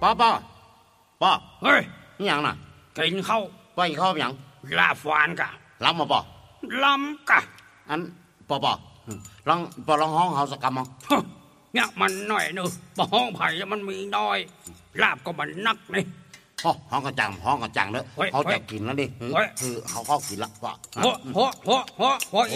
ป้อเฮ้ยนี่ยังน่ะกินข้าวป้อกินข้าวยังลาบฟานกะล้ำมาป้อล้ำกะอันป้อลองห้องเฮาสักคำมั้งเนี่ยมันหน่อยนึงป้อห้องไผ่มันมีน้อยลาบก็มันนักนี่ห้องกระจังเด้อเขาจะกินแล้วดิคือเขากินละป้อหัว